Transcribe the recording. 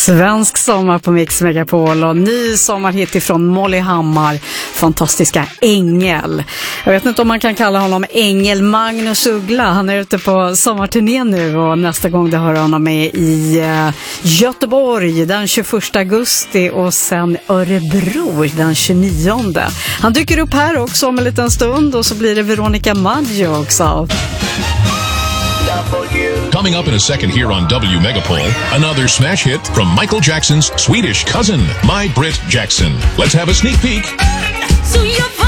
Svensk sommar på Mix Megapol och ny sommarhit ifrån Molly Hammar, fantastiska Ängel. Jag vet inte om man kan kalla honom Ängel Magnus Uggla. Han är ute på sommarturné nu och nästa gång det hör honom med i Göteborg den 21 augusti och sen Örebro den 29. Han dyker upp här också om en liten stund och så blir det Veronica Maggio också. Coming up in a second here on W Megapol, another smash hit from Michael Jackson's Swedish cousin, My Britt Jackson. Let's have a sneak peek. So